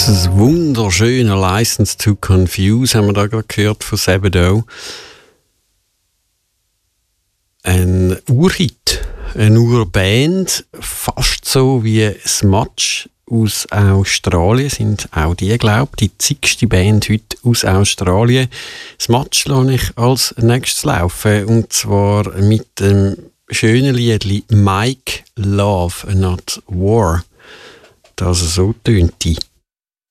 Das wunderschöne License to Confuse haben wir da gerade gehört von Sebadoh. Ein Urhit, eine Urband, fast so wie Smudge aus Australien, sind auch die, glaube ich, die zigste Band heute aus Australien. Smudge lasse ich als nächstes laufen, und zwar mit dem schönen Lied Make Love Not War. Das so tönt die.